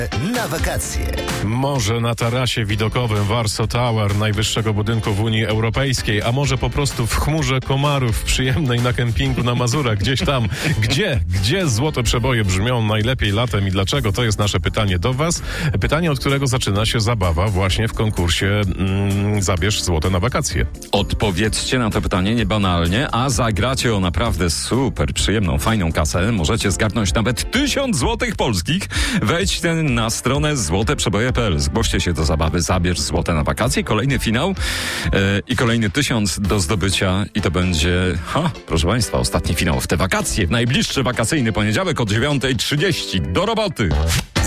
Na wakacje. Może na tarasie widokowym Warsaw Tower, najwyższego budynku w Unii Europejskiej, a może po prostu w chmurze komarów przyjemnej na kempingu na Mazurach, gdzieś tam. Gdzie złote przeboje brzmią najlepiej latem i dlaczego? To jest nasze pytanie do Was. Pytanie, od którego zaczyna się zabawa właśnie w konkursie Zabierz złote na wakacje. Odpowiedzcie na to pytanie niebanalnie, a zagracie o naprawdę super przyjemną, fajną kasę. Możecie zgarnąć nawet 1000 złotych polskich. Wejdźcie na stronę złoteprzeboje.pl. Zgłoście się do zabawy Zabierz złote na wakacje. Kolejny finał i kolejny 1000 do zdobycia i to będzie, proszę Państwa, ostatni finał w te wakacje. W najbliższy wakacyjny poniedziałek o 9:30. Do roboty!